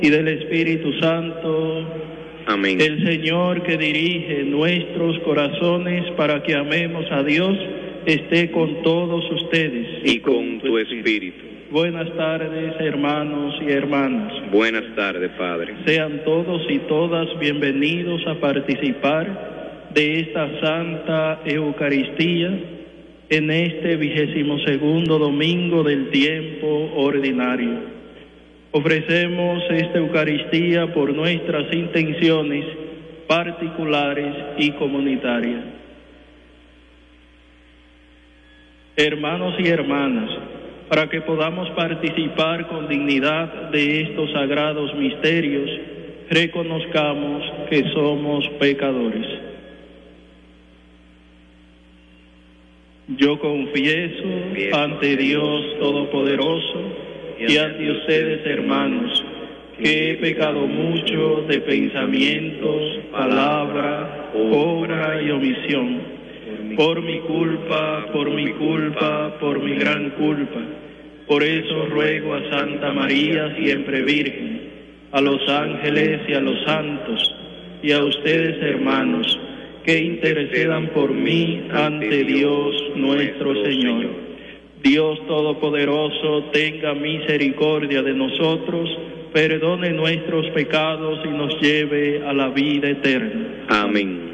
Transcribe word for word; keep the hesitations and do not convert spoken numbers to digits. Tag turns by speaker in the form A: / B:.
A: y del Espíritu Santo.
B: Amén.
A: El Señor que dirige nuestros corazones para que amemos a Dios esté con todos ustedes.
B: Y con tu espíritu.
A: Buenas tardes, hermanos y hermanas.
B: Buenas tardes, Padre.
A: Sean todos y todas bienvenidos a participar de esta Santa Eucaristía en este vigésimo segundo domingo del tiempo ordinario. Ofrecemos esta Eucaristía por nuestras intenciones particulares y comunitarias. Hermanos y hermanas, para que podamos participar con dignidad de estos sagrados misterios, reconozcamos que somos pecadores. Yo confieso ante Dios Todopoderoso y ante ustedes, hermanos, que he pecado mucho de pensamientos, palabra, obra y omisión, por mi culpa, por mi culpa, por mi gran culpa. Por eso ruego a Santa María, siempre Virgen, a los ángeles y a los santos, y a ustedes, hermanos, que intercedan por mí ante Dios nuestro Señor. Dios Todopoderoso, tenga misericordia de nosotros, perdone nuestros pecados y nos lleve a la vida eterna.
B: Amén.